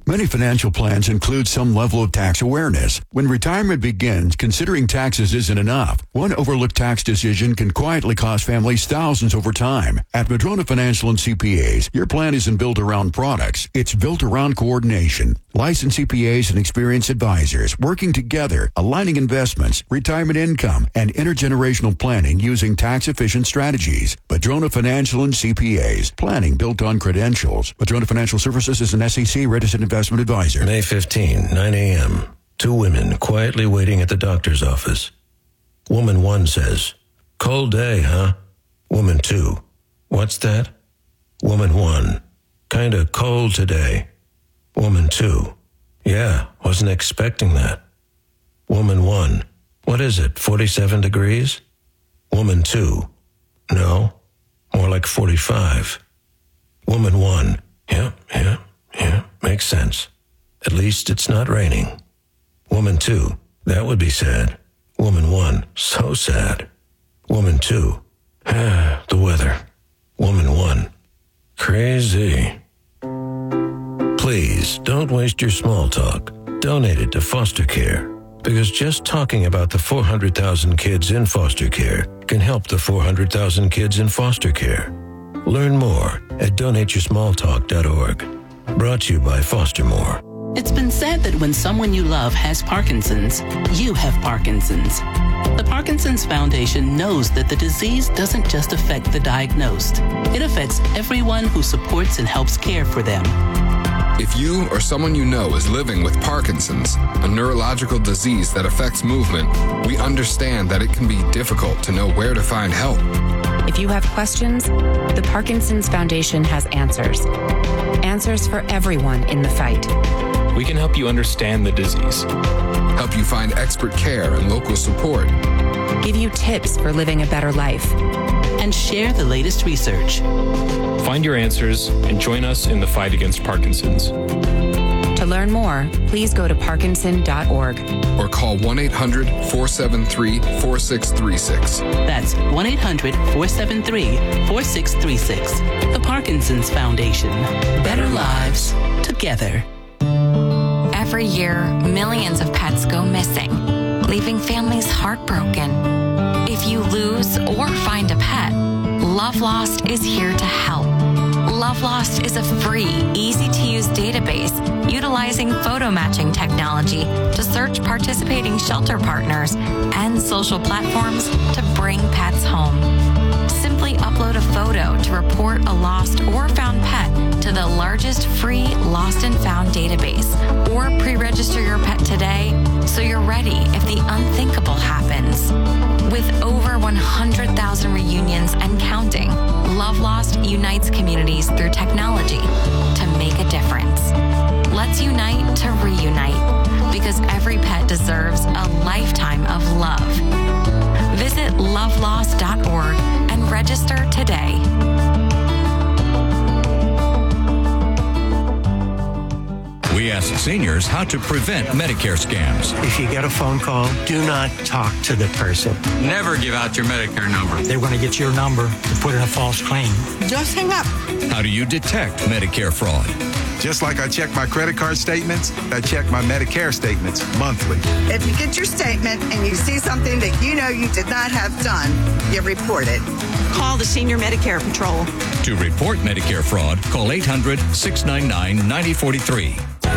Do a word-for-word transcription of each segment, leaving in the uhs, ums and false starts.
Many financial plans include some level of tax awareness. When retirement begins, considering taxes isn't enough. One overlooked tax decision can quietly cost families thousands over time. At Madrona Financial and C P As, your plan isn't built around products. It's built around coordination. Licensed C P As and experienced advisors working together, aligning investments, retirement income, and intergenerational planning using tax-efficient strategies. Madrona Financial and C P As. Planning built on credentials. Madrona Financial Services is an S E C registered investment advisor. May fifteenth, nine a.m. Two women quietly waiting at the doctor's office. Woman one says, "Cold day, huh?" Woman two, "What's that?" Woman one, "Kinda cold today." Woman two, "Yeah, wasn't expecting that." Woman one, "What is it, forty-seven degrees?" Woman two, "No, more like forty-five." Woman one, "Yeah, yeah, yeah, makes sense. At least it's not raining." Woman two, "That would be sad." Woman one, "So sad." Woman two, "Ah, the weather." Woman one, "Crazy." Please don't waste your small talk. Donate it to foster care, because just talking about the four hundred thousand kids in foster care can help the four hundred thousand kids in foster care. Learn more at donate your small talk dot org. Brought to you by Foster More. It's been said that when someone you love has Parkinson's, you have Parkinson's. The Parkinson's Foundation knows that the disease doesn't just affect the diagnosed. It affects everyone who supports and helps care for them. If you or someone you know is living with Parkinson's, a neurological disease that affects movement, we understand that it can be difficult to know where to find help. If you have questions, the Parkinson's Foundation has answers. Answers for everyone in the fight. We can help you understand the disease, help you find expert care and local support, give you tips for living a better life, and share the latest research. Find your answers and join us in the fight against Parkinson's. To learn more, please go to parkinson dot org or call one eight hundred, four seven three, four six three six. That's one eight hundred, four seven three, four six three six. The Parkinson's Foundation. Better lives together. Every year, millions of pets go missing, leaving families heartbroken. If you lose or find a pet, Love Lost is here to help. Love Lost is a free, easy-to-use database utilizing photo matching technology to search participating shelter partners and social platforms to bring pets home. Simply upload a photo to report a lost or found pet to the largest free lost and found database, or pre-register your pet today so you're ready if the unthinkable happens. With over one hundred thousand reunions and counting, Love Lost unites communities through technology to make a difference. Let's unite to reunite, because every pet deserves a lifetime of love. Visit love lost dot org and register today. We ask seniors how to prevent Medicare scams. If you get a phone call, do not talk to the person. Never give out your Medicare number. They're going to get your number to put in a false claim. Just hang up. How do you detect Medicare fraud? Just like I check my credit card statements, I check my Medicare statements monthly. If you get your statement and you see something that you know you did not have done, you report it. Call the Senior Medicare Patrol. To report Medicare fraud, call eight hundred, six nine nine, nine oh four three.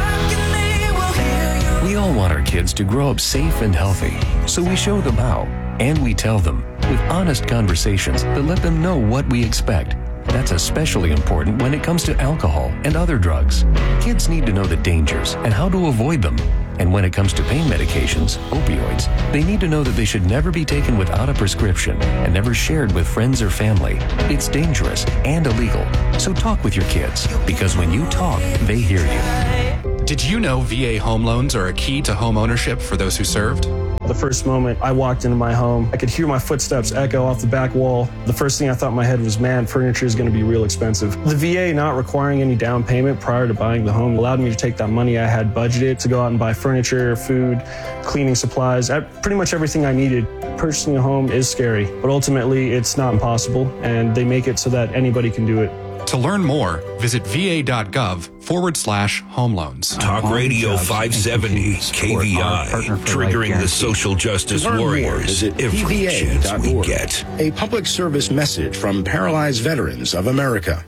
We all want our kids to grow up safe and healthy, so we show them how, and we tell them with honest conversations that let them know what we expect. That's especially important when it comes to alcohol and other drugs. Kids need to know the dangers and how to avoid them. And when it comes to pain medications, opioids, they need to know that they should never be taken without a prescription and never shared with friends or family. It's dangerous and illegal. So talk with your kids, because when you talk, they hear you. Did you know V A home loans are a key to home ownership for those who served? The first moment I walked into my home, I could hear my footsteps echo off the back wall. The first thing I thought in my head was, man, furniture is going to be real expensive. The V A not requiring any down payment prior to buying the home allowed me to take that money I had budgeted to go out and buy furniture, food, cleaning supplies, pretty much everything I needed. Purchasing a home is scary, but ultimately it's not impossible, and they make it so that anybody can do it. To learn more, visit va.gov forward slash home loans. Talk Radio five seventy, K V I, triggering the social justice warriors every chance we get. A public service message from Paralyzed Veterans of America.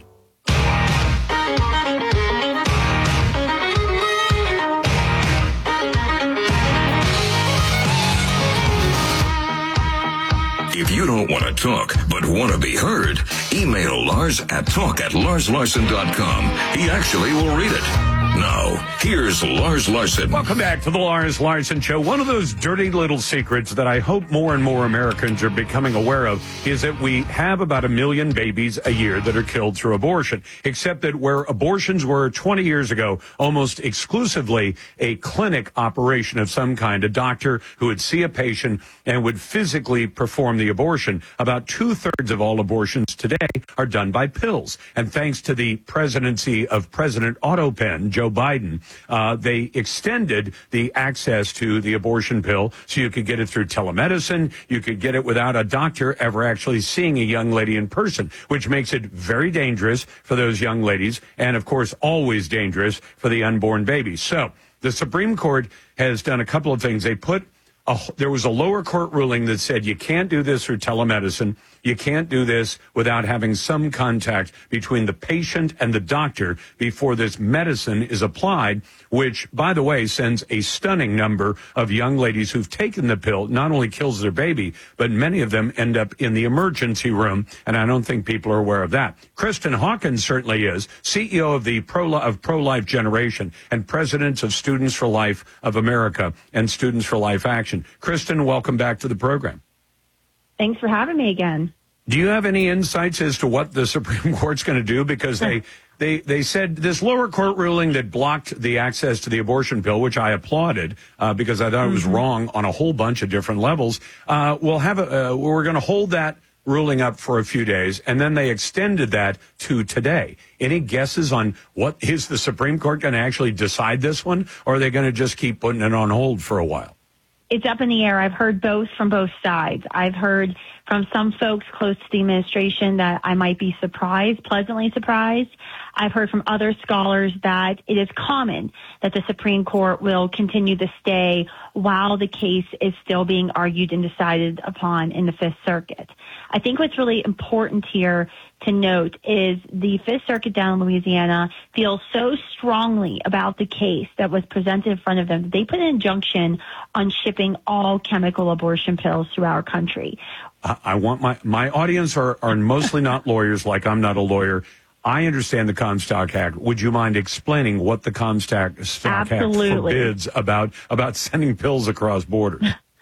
If you don't want to talk, but want to be heard, email Lars at talk at lars larson dot com. He actually will read it. Now, here's Lars Larson. Welcome back to the Lars Larson Show. One of those dirty little secrets that I hope more and more Americans are becoming aware of is that we have about a million babies a year that are killed through abortion, except that where abortions were twenty years ago, almost exclusively a clinic operation of some kind, a doctor who would see a patient and would physically perform the abortion. About two-thirds of all abortions today are done by pills. And thanks to the presidency of President Otto Penn, Joe Biden, uh, they extended the access to the abortion pill so you could get it through telemedicine. You could get it without a doctor ever actually seeing a young lady in person, which makes it very dangerous for those young ladies and, of course, always dangerous for the unborn baby. So the Supreme Court has done a couple of things. They put a, there was a lower court ruling that said you can't do this through telemedicine. You can't do this without having some contact between the patient and the doctor before this medicine is applied, which, by the way, sends a stunning number of young ladies who've taken the pill. Not only kills their baby, but many of them end up in the emergency room, and I don't think people are aware of that. Kristen Hawkins certainly is, C E O of the Pro of Pro-Life Generation and president of Students for Life of America and Students for Life Action. Kristen, welcome back to the program. Thanks for having me again. Do you have any insights as to what the Supreme Court's going to do? Because they, they, they said this lower court ruling that blocked the access to the abortion pill, which I applauded uh, because I thought mm-hmm. it was wrong on a whole bunch of different levels. Uh, we'll have a, uh, we're going to hold that ruling up for a few days, and then they extended that to today. Any guesses on what is the Supreme Court going to actually decide this one, or are they going to just keep putting it on hold for a while? It's up in the air. I've heard both from both sides. I've heard from some folks close to the administration that I might be surprised, pleasantly surprised. I've heard from other scholars that it is common that the Supreme Court will continue to stay while the case is still being argued and decided upon in the Fifth Circuit. I think what's really important here to note is the Fifth Circuit down in Louisiana feels so strongly about the case that was presented in front of them. They put an injunction on shipping all chemical abortion pills through our country. I want my, my audience are, are mostly not lawyers, like I'm not a lawyer. I understand the Comstock Act. Would you mind explaining what the Comstock Stock Act forbids about, about sending pills across borders?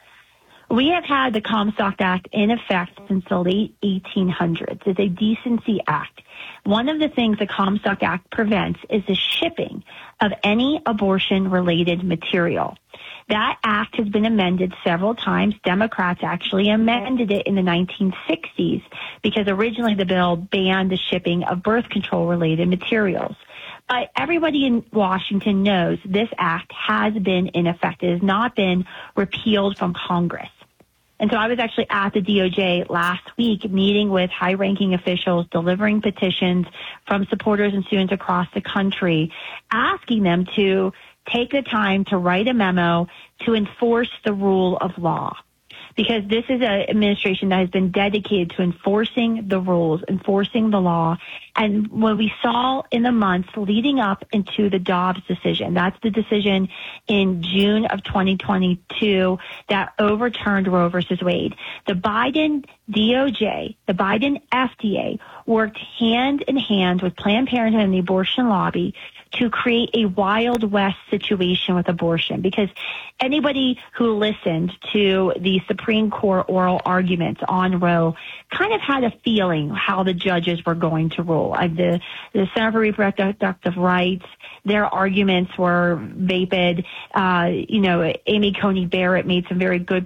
We have had the Comstock Act in effect since the late eighteen hundreds. It's a decency act. One of the things the Comstock Act prevents is the shipping of any abortion-related material. That act has been amended several times. Democrats actually amended it in the nineteen sixties because originally the bill banned the shipping of birth control-related materials. But everybody in Washington knows this act has been in effect. It has not been repealed from Congress. And so I was actually at the D O J last week meeting with high-ranking officials, delivering petitions from supporters and students across the country, asking them to take the time to write a memo to enforce the rule of law. Because this is an administration that has been dedicated to enforcing the rules, enforcing the law. And what we saw in the months leading up into the Dobbs decision, that's the decision in June of twenty twenty-two that overturned Roe versus Wade. The Biden D O J, the Biden F D A worked hand in hand with Planned Parenthood and the abortion lobby to create a Wild West situation with abortion, because anybody who listened to the Supreme Court oral arguments on Roe kind of had a feeling how the judges were going to rule. Uh, the, the Center for Reproductive Rights, their arguments were vapid. Uh, you know, Amy Coney Barrett made some very good